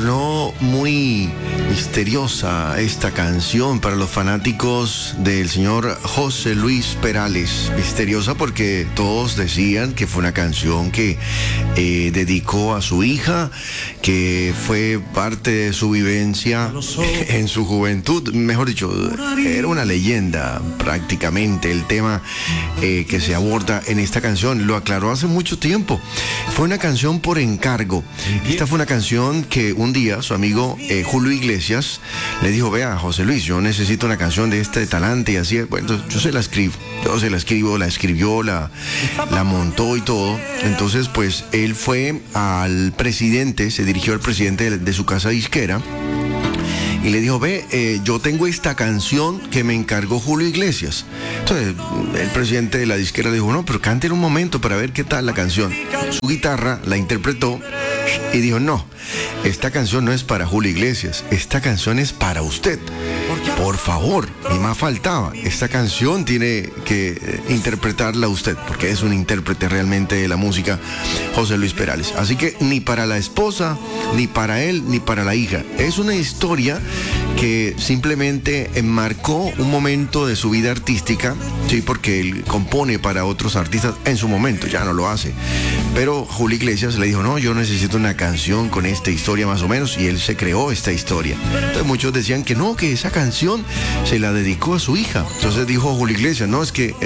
tornó muy misteriosa esta canción para los fanáticos del señor José Luis Perales. Misteriosa porque todos decían que fue una canción que dedicó a su hija, que fue parte de su vivencia en su juventud. Mejor dicho, era una leyenda prácticamente el tema que se aborda en esta canción. Lo aclaró hace mucho tiempo. Fue una canción por encargo. Esta fue una canción que un día su amigo Julio Iglesias le dijo: vea, José Luis, yo necesito una canción de este talante y así. Bueno, yo se la escribo, la escribió, la montó y todo. Entonces, pues, él fue al presidente, se dirigió al presidente de su casa disquera y le dijo: ve, yo tengo esta canción que me encargó Julio Iglesias. Entonces, el presidente de la disquera le dijo: no, pero cántela un momento para ver qué tal la canción. Su guitarra la interpretó y dijo: no, esta canción no es para Julio Iglesias, esta canción es para usted. Por favor, ni más faltaba. Esta canción tiene que interpretarla usted, porque es un intérprete realmente de la música, José Luis Perales. Así que ni para la esposa, ni para él, ni para la hija. Es una historia que simplemente enmarcó un momento de su vida artística, sí, porque él compone para otros artistas en su momento, ya no lo hace. Pero Julio Iglesias le dijo: no, yo necesito una canción con esta historia más o menos, y él se creó esta historia. Entonces muchos decían que no, que esa canción se la dedicó a su hija. Entonces dijo Julio Iglesias: no, es que,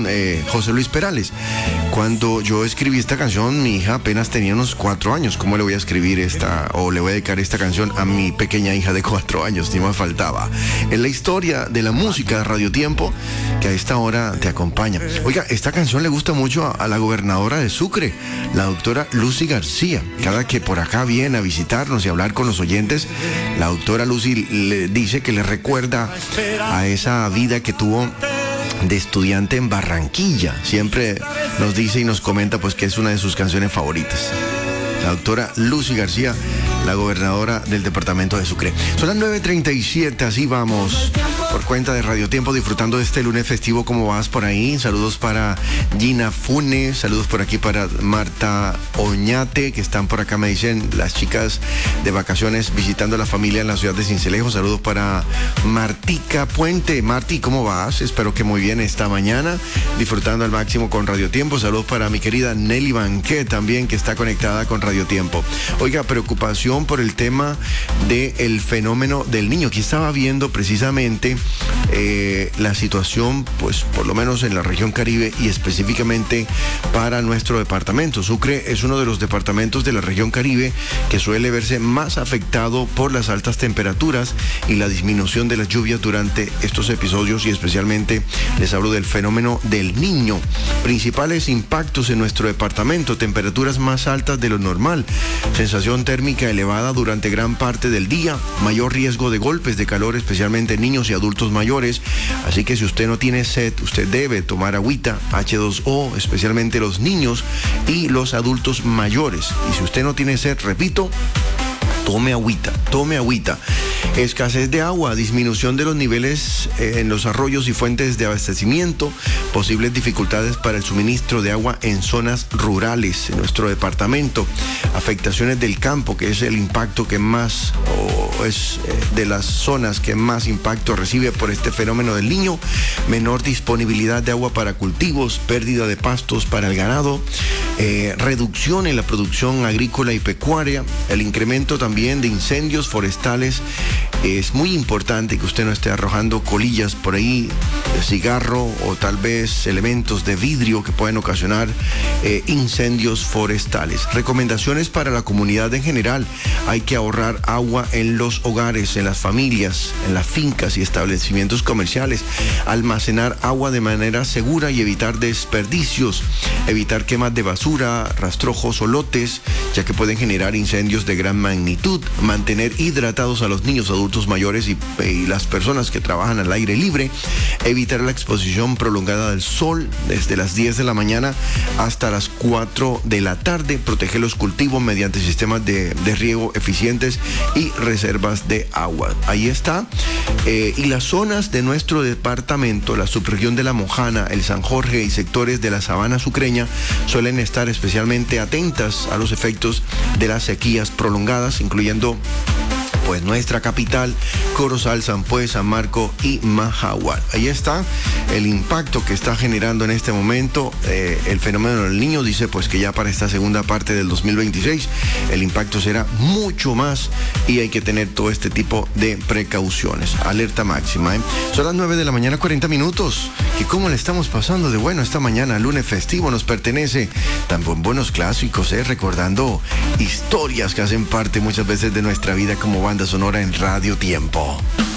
José Luis Perales, cuando yo escribí esta canción, mi hija apenas tenía unos 4 años. ¿Cómo le voy a escribir le voy a dedicar esta canción a mi pequeña hija de 4 años? Ni más faltaba. En la historia de la música de Radio Tiempo, que a esta hora te acompaña. Oiga, esta canción le gusta mucho a la gobernadora de Sucre, la doctora Lucy García. Cada que por acá viene a visitarnos y hablar con los oyentes, la doctora Lucy le dice que le recuerda a esa vida que tuvo de estudiante en Barranquilla. Siempre nos dice y nos comenta pues que es una de sus canciones favoritas. La doctora Lucy García, la gobernadora del departamento de Sucre. Son las 9:37, así vamos por cuenta de Radio Tiempo, disfrutando de este lunes festivo. ¿Cómo vas por ahí? Saludos para Gina Funes, saludos por aquí para Marta Oñate, que están por acá, me dicen las chicas de vacaciones visitando a la familia en la ciudad de Sincelejo. Saludos para Martica Puente. Marti, ¿cómo vas? Espero que muy bien esta mañana, disfrutando al máximo con Radio Tiempo. Saludos para mi querida Nelly Banquet también, que está conectada con Radio Tiempo. Oiga, preocupación por el tema del fenómeno del niño. Aquí estaba viendo precisamente la situación, pues por lo menos en la región Caribe y específicamente para nuestro departamento. Sucre es uno de los departamentos de la región Caribe que suele verse más afectado por las altas temperaturas y la disminución de las lluvias durante estos episodios, y especialmente les hablo del fenómeno del niño. Principales impactos en nuestro departamento: temperaturas más altas de lo normal, sensación térmica elevada durante gran parte del día, mayor riesgo de golpes de calor, especialmente en niños y adultos mayores. Así que si usted no tiene sed, usted debe tomar agüita, H2O, especialmente los niños y los adultos mayores. Y si usted no tiene sed, repito, tome agüita. Escasez de agua, disminución de los niveles en los arroyos y fuentes de abastecimiento, posibles dificultades para el suministro de agua en zonas rurales en nuestro departamento, afectaciones del campo, que es el impacto que más, o es de las zonas que más impacto recibe por este fenómeno del niño, menor disponibilidad de agua para cultivos, pérdida de pastos para el ganado, reducción en la producción agrícola y pecuaria, el incremento también de incendios forestales. Es muy importante que usted no esté arrojando colillas por ahí de cigarro o tal vez elementos de vidrio que pueden ocasionar incendios forestales. Recomendaciones para la comunidad en general: hay que ahorrar agua en los hogares, en las familias, en las fincas y establecimientos comerciales, almacenar agua de manera segura y evitar desperdicios, evitar quemas de basura, rastrojos o lotes, ya que pueden generar incendios de gran magnitud, mantener hidratados a los niños, adultos mayores y las personas que trabajan al aire libre, evitar la exposición prolongada del sol desde las 10 de la mañana hasta las 4 de la tarde, proteger los cultivos mediante sistemas de riego eficientes y reservas de agua. Ahí está. Y las zonas de nuestro departamento, la subregión de La Mojana, el San Jorge y sectores de la Sabana Sucreña suelen estar especialmente atentas a los efectos de las sequías prolongadas, incluyendo pues nuestra capital, Corozal, Sampuez, San Marco y Majagual. Ahí está el impacto que está generando en este momento el fenómeno del Niño. Dice pues que ya para esta segunda parte del 2026 el impacto será mucho más y hay que tener todo este tipo de precauciones. Alerta máxima, ¿eh? Son las 9 de la mañana, 40 minutos. ¿Y cómo le estamos pasando de bueno esta mañana? Lunes festivo nos pertenece. Tan buenos clásicos, recordando historias que hacen parte muchas veces de nuestra vida como banda sonora en Radio Tiempo.